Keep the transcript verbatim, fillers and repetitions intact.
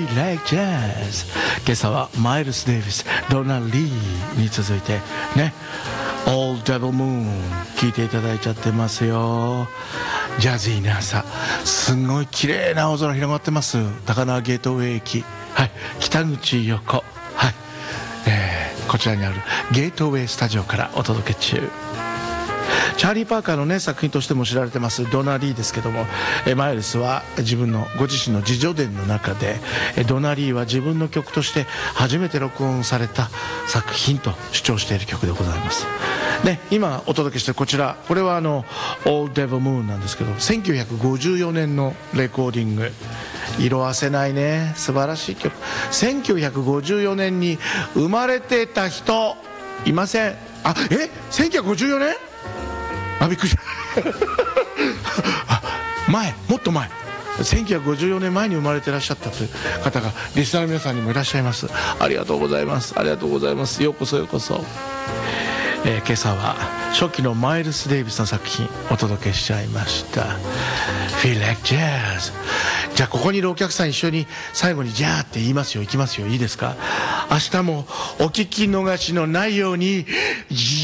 Like Jazz。 今朝はマイルス・デイビス、ドナ・リーに続いてね、Old Devil Moon 聴いていただいちゃってますよ。ジャズィーな朝、すごい綺麗な青空広がってます。高輪ゲートウェイ駅、はい、北口横、はい、えー、こちらにあるゲートウェイスタジオからお届け中。チャーリー・パーカーの、ね、作品としても知られてますドナ・リーですけども、えマイルスは自分のご自身の自叙伝の中で、えドナ・リーは自分の曲として初めて録音された作品と主張している曲でございます。で、今お届けしているこちら、これはあの Old Devil Moon なんですけど、せんきゅうひゃくごじゅうよねんのレコーディング、色あせないね、素晴らしい曲。せんきゅうひゃくごじゅうよねんに生まれてた人いません。あ、えせんきゅうひゃくごじゅうよねん、あ、びっくりした前、もっと前、せんきゅうひゃくごじゅうよねんまえに生まれてらっしゃったという方がリスナーの皆さんにもいらっしゃいます。ありがとうございます、ありがとうございます。ようこそようこそ。えー、今朝は初期のマイルス・デイビスの作品お届けしちゃいました。 Feel Like Jazz。 じゃあここにいるお客さん一緒に最後にジャーって言いますよ。行きますよ、いいですか。明日もお聞き逃しのないように